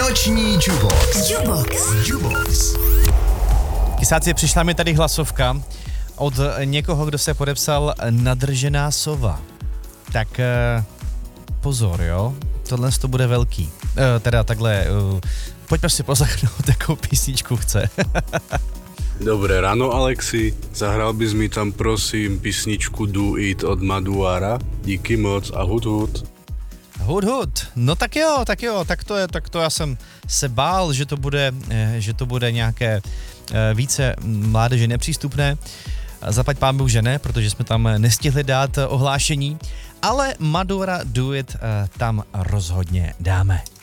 Noční Jubox. Kysáci, přišla mi tady hlasovka od někoho, kdo se podepsal Nadržená sova. Tak pozor, jo, tohle to bude velký. Pojďme si poslechnout, jakou písničku chce. Dobré ráno, Alexi. Zahral bys mi tam prosím písničku Do It od Maduara. Díky moc a hud. Hud. No tak jo, tak to já jsem se bál, že to bude nějaké více mládeže nepřístupné. Zaplať pán Bůh, že ne, protože jsme tam nestihli dát ohlášení, ale Madura Do It tam rozhodně dáme.